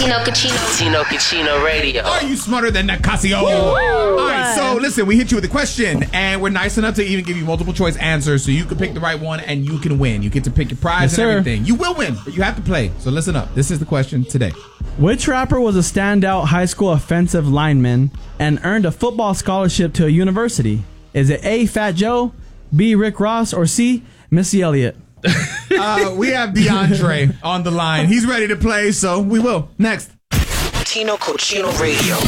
Tino Cucino Radio. Are you smarter than Nicasio? All right, so listen, we hit you with a question, and we're nice enough to even give you multiple choice answers, so you can pick the right one and you can win. You get to pick your prize and everything. You will win, but you have to play. So listen up. This is the question today. Which rapper was a standout high school offensive lineman and earned a football scholarship to a university? Is it A, Fat Joe, B, Rick Ross, or C, Missy Elliott? We have DeAndre on the line. He's ready to play, so we will. Next. Tino Cucino Radio.